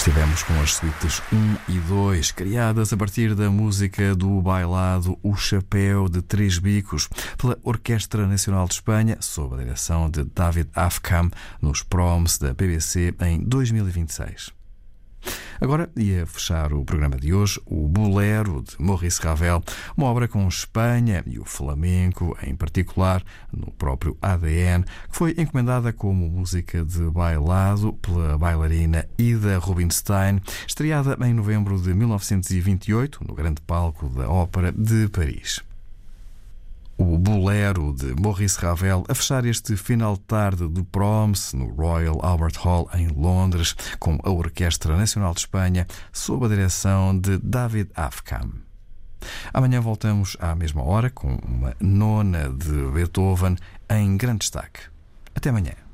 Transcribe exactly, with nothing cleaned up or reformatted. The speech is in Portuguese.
Estivemos com as suítes um e dois, criadas a partir da música do bailado O Chapéu de Três Bicos, pela Orquestra Nacional de Espanha, sob a direção de David Afkham, nos Proms da B B C em dois mil e vinte e seis. Agora, ia fechar o programa de hoje, o Bolero de Maurice Ravel, uma obra com Espanha e o flamenco, em particular, no próprio A D N, que foi encomendada como música de bailado pela bailarina Ida Rubinstein, estreada em novembro de mil novecentos e vinte e oito, no grande palco da Ópera de Paris. O Bolero de Maurice Ravel a fechar este final de tarde do Proms no Royal Albert Hall em Londres, com a Orquestra Nacional de Espanha, sob a direção de David Afkham. Amanhã voltamos à mesma hora com uma nona de Beethoven em grande destaque. Até amanhã.